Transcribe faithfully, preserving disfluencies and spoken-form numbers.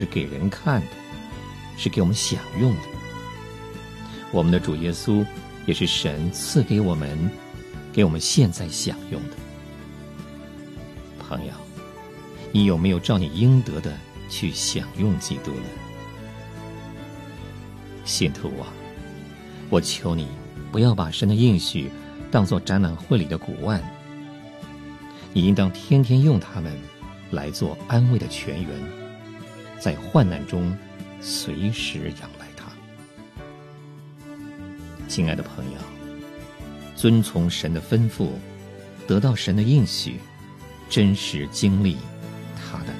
是给人看的，是给我们享用的。我们的主耶稣也是神赐给我们，给我们现在享用的。朋友，你有没有照你应得的去享用基督呢？信徒啊，我求你不要把神的应许当作展览会里的古玩，你应当天天用它们来做安慰的泉源，在患难中随时仰赖它。亲爱的朋友，遵从神的吩咐，得到神的应许，真实经历他的